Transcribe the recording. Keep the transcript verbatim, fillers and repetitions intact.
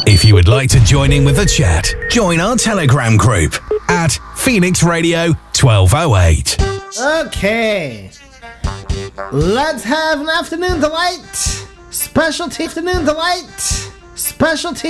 If you would like to join in with the chat, join our Telegram group at Phoenix Radio twelve oh eight. Okay. Let's have an afternoon delight. Specialty afternoon delight. Specialty